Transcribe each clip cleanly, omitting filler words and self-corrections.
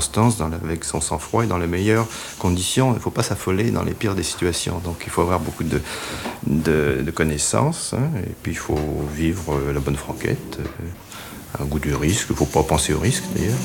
circonstances, avec son sang-froid et dans les meilleures conditions. Il ne faut pas s'affoler dans les pires des situations. Donc il faut avoir beaucoup de connaissances, hein, et puis il faut vivre la bonne franquette, un goût du risque. Il ne faut pas penser au risque d'ailleurs.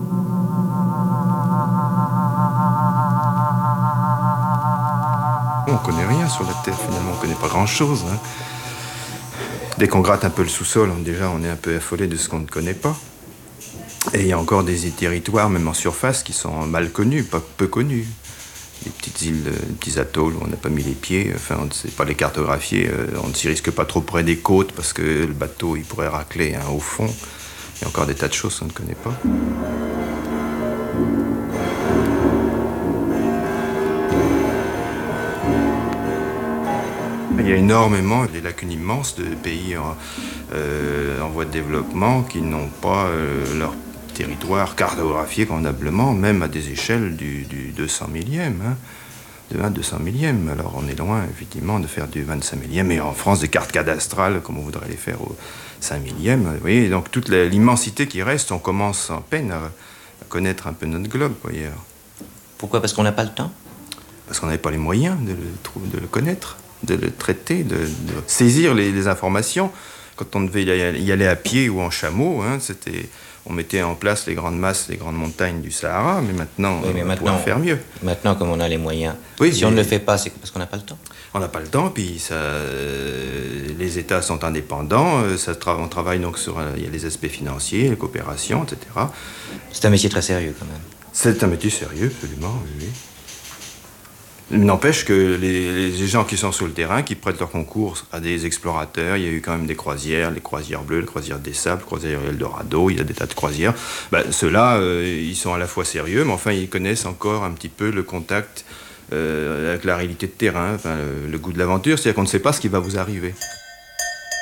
On ne connaît rien sur la Terre finalement, on ne connaît pas grand-chose. Hein. Dès qu'on gratte un peu le sous-sol, déjà on est un peu affolé de ce qu'on ne connaît pas. Et il y a encore des territoires, même en surface, qui sont mal connus, peu connus. Des petites îles, des petits atolls où on n'a pas mis les pieds, enfin on ne sait pas les cartographier, on ne s'y risque pas trop près des côtes parce que le bateau il pourrait racler, hein, au fond. Il y a encore des tas de choses qu'on ne connaît pas. Il y a énormément, des lacunes immenses de pays en voie de développement qui n'ont pas leur territoire cartographié convenablement, même à des échelles du 200 millième, hein, de 1-200 millième. Alors on est loin, effectivement, de faire du 25 millième, et en France, des cartes cadastrales, comme on voudrait les faire au 5 millième. Vous voyez, donc toute l'immensité qui reste, on commence en peine à connaître un peu notre globe, vous voyez. Pourquoi? Parce qu'on n'a pas le temps? Parce qu'on n'avait pas les moyens de le connaître, de le traiter, de saisir les informations. Quand on devait y aller à pied ou en chameau, hein, on mettait en place les grandes masses, les grandes montagnes du Sahara, mais maintenant, on pourrait faire mieux. Maintenant, comme on a les moyens, oui, si on ne le fait pas, c'est parce qu'on n'a pas le temps. On n'a pas le temps, puis les États sont indépendants, on travaille donc il y a les aspects financiers, les coopérations, etc. C'est un métier très sérieux quand même. C'est un métier sérieux, absolument, oui. Il n'empêche que les gens qui sont sur le terrain, qui prêtent leur concours à des explorateurs, il y a eu quand même des croisières, les croisières bleues, les croisières des sables, les croisières Eldorado, il y a des tas de croisières. Ceux-là, ils sont à la fois sérieux, mais enfin, ils connaissent encore un petit peu le contact avec la réalité de terrain, enfin, le goût de l'aventure, c'est-à-dire qu'on ne sait pas ce qui va vous arriver.